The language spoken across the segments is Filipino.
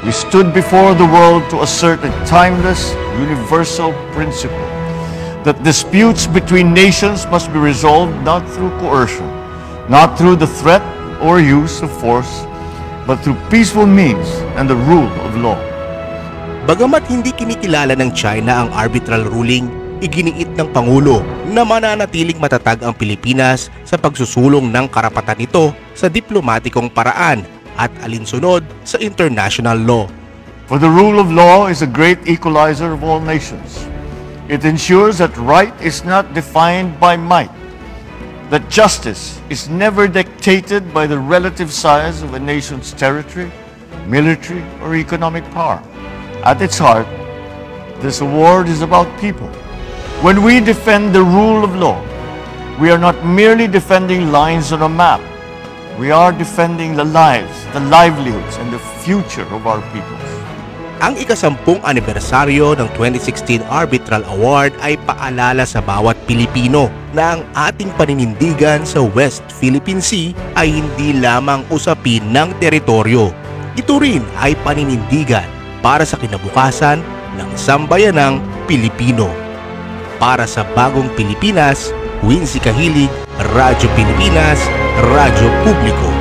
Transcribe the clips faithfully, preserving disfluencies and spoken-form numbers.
we stood before the world to assert a timeless, universal principle that disputes between nations must be resolved not through coercion, not through the threat or use of force, but through peaceful means and the rule of law. Bagamat hindi kinikilala ng China ang arbitral ruling, iginiit ng Pangulo na mananatiling matatag ang Pilipinas sa pagsusulong ng karapatan nito sa diplomatikong paraan at alinsunod sa international law. For the rule of law is a great equalizer of all nations. It ensures that right is not defined by might, that justice is never dictated by the relative size of a nation's territory, military, or economic power. At its heart, this award is about people. When we defend the rule of law, we are not merely defending lines on a map. We are defending the lives, the livelihoods, and the future of our peoples. Ang ikasampung anibersaryo ng twenty sixteen Arbitral Award ay paalala sa bawat Pilipino na ang ating paninindigan sa West Philippine Sea ay hindi lamang usapin ng teritoryo. Ito rin ay paninindigan para sa kinabukasan ng sambayanang Pilipino. Para sa bagong Pilipinas, Wincy Kahilig, Radyo Pilipinas, Radyo Publiko.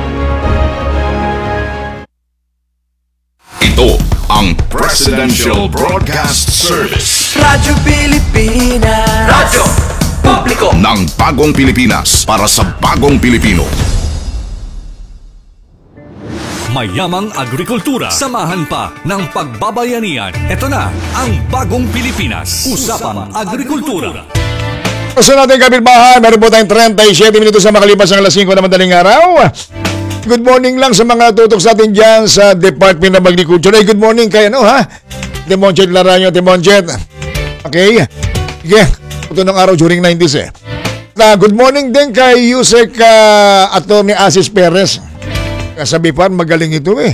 Ito ang Presidential Broadcast Service. Radyo Pilipinas. Radyo Publiko. Ng bagong Pilipinas para sa bagong Pilipino. Mayamang agrikultura. Samahan pa ng pagbabayanihan. Ito na ang bagong Pilipinas. Usapang agrikultura. Sa natin kapitbahay, meron po tayong thirty-seven minutos sa makalipas ng alas singko na madaling araw. Good morning lang sa mga tutok sa atin dyan sa Department of Agriculture. Ay, good morning kayo, no, ha? Timonjet Laranyo, Timonjet. Okay? Sige, ito ng araw during nineties, eh. Uh, good morning din kay Yusek uh, Atty. Asis Perez. Sabi pa, magaling ito, eh.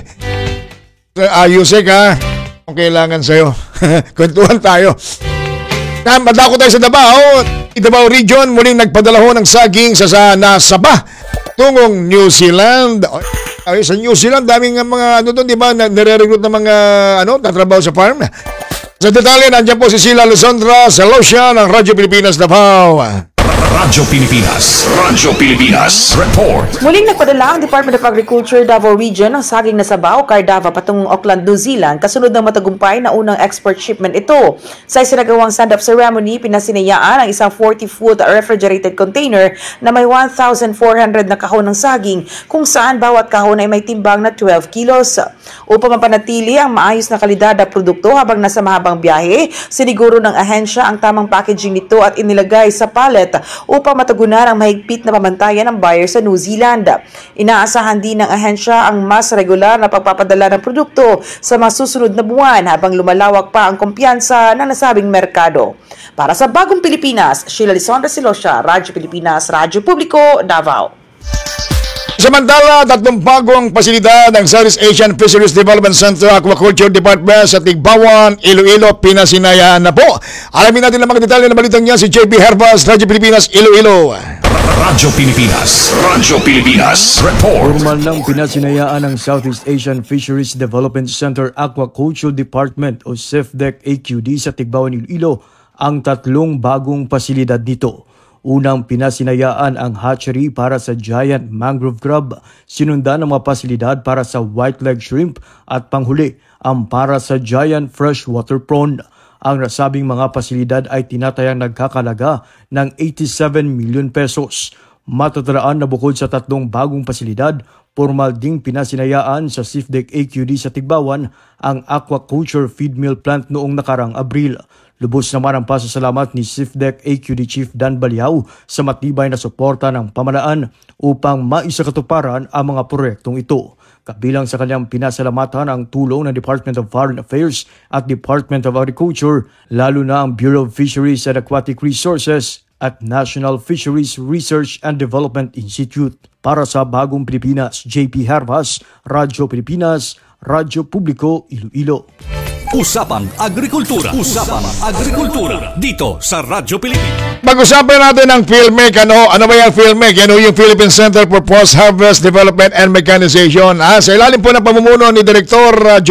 Uh, Yusek, ha? Kung kailangan sa'yo. Kwentuhan tayo. Uh, madako tayo sa Davao. Davao Region, muling nagpadala ho ng saging sa, sa Nasaba tungong New Zealand. Ay, sa New Zealand, daming mga ano doon, di ba, nire-recruit ng mga ano, tatrabaho sa farm. Sa detalye, nandiyan po si Sila Luzondra sa Losya ng Radyo Pilipinas Davao. Radyo Pilipinas. Radyo Pilipinas. Report. Muling nagpadala ang Department of Agriculture Davao Region ng saging na sabaw kay Davao patungong Auckland, New Zealand kasunod ng matagumpay na unang export shipment ito. Sa isinagawang stand-up ceremony, pinasinayaan ang isang forty-foot refrigerated container na may one thousand four hundred na kahon ng saging kung saan bawat kahon ay may timbang na twelve kilos. Upang mapanatili ang maayos na kalidad na produkto habang nasa mahabang biyahe, siniguro ng ahensya ang tamang packaging nito at inilagay sa pallet upang matugunan ang mahigpit na pamantayan ng buyer sa New Zealand. Inaasahan din ng ahensya ang mas regular na pagpapadala ng produkto sa masusunod na buwan habang lumalawak pa ang kumpiyansa ng nasabing merkado. Para sa bagong Pilipinas, Sheila Lisondra Silosya, Radyo Pilipinas, Radyo Publiko, Davao. Samantala, tatlong bagong pasilidad ng Southeast Asian Fisheries Development Center Aquaculture Department sa Tigbawan, Iloilo, pinasinayaan na po. Alamin natin ang mga detalye na balitang niya si J P Herbas, Radyo Pilipinas, Iloilo. Radyo Pilipinas. Radyo Pilipinas. Report. Formal lang pinasinayaan ng Southeast Asian Fisheries Development Center Aquaculture Department o S I F D E C A Q D sa Tigbawan, Iloilo ang tatlong bagong pasilidad nito. Unang pinasinayaan ang hatchery para sa giant mangrove crab, sinundan ng mga pasilidad para sa white-leg shrimp at panghuli ang para sa giant freshwater prawn. Ang nasabing mga pasilidad ay tinatayang nagkakalaga ng eighty-seven million pesos. Matataraan na bukod sa tatlong bagong pasilidad, formal ding pinasinayaan sa S I F D E C A Q D sa Tigbawan ang aquaculture feed mill plant noong nakarang Abril. Lubos naman ang pasasalamat ni S I F D E C A Q D Chief Dan Baliao sa matibay na suporta ng pamahalaan upang maisakatuparan ang mga proyektong ito. Kabilang sa kanyang pinasalamatan ang tulong ng Department of Foreign Affairs at Department of Agriculture, lalo na ang Bureau of Fisheries and Aquatic Resources at National Fisheries Research and Development Institute. Para sa bagong Pilipinas, J P Herbas, Radyo Pilipinas, Radyo Publiko, Iloilo. Usapang Agrikultura. Usapang Agrikultura. Dito sa Radyo Pilipinas. Pag-usapan natin ang PhilMec. Ano, ano ba yung PhilMec? Yan yung Philippine Center for Post-Harvest Development and Mechanization. Ah, sa ilalim po ng pamumuno ni Direktor uh,